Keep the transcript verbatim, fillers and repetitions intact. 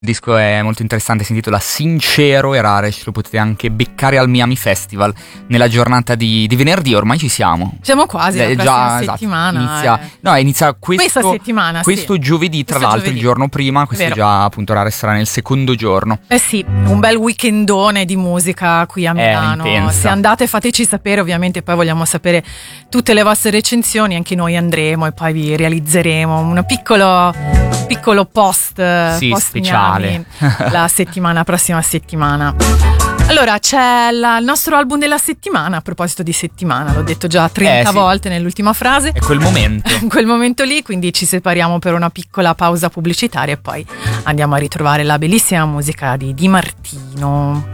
Il disco è molto interessante, si intitola Sincero e Rare, ce lo potete anche beccare al Miami Festival nella giornata di, di venerdì, ormai ci siamo. Siamo quasi, la Eh, prossima già, esatto, settimana. inizia, eh. no, inizia questo, Questa settimana, questo sì. giovedì, tra Questo l'altro giovedì. il giorno prima, questo Vero. è già appunto Rare sarà nel secondo giorno. Eh sì, un bel weekendone di musica qui a Milano. intensa. Se andate fateci sapere, ovviamente poi vogliamo sapere tutte le vostre recensioni, anche noi andremo e poi vi realizzeremo un piccolo, piccolo post, Sì, post speciale. Miami, la settimana, prossima settimana. Allora c'è la- il nostro album della settimana, a proposito di settimana, l'ho detto già trenta Eh, sì. volte nell'ultima frase. È quel momento. In quel momento lì, quindi ci separiamo per una piccola pausa pubblicitaria e poi andiamo a ritrovare la bellissima musica di Di Martino.